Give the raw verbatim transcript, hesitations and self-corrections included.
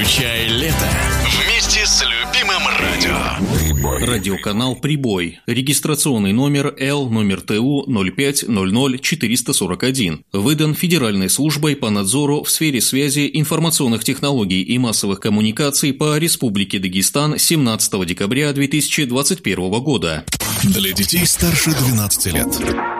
Встречай лето вместе с любимым радио. Прибой. Радиоканал «Прибой». Регистрационный номер Л, номер Т У ноль пять ноль ноль четыреста сорок один. Выдан Федеральной службой по надзору в сфере связи, информационных технологий и массовых коммуникаций по Республике Дагестан семнадцатого декабря две тысячи двадцать первого года. Для детей старше двенадцати лет.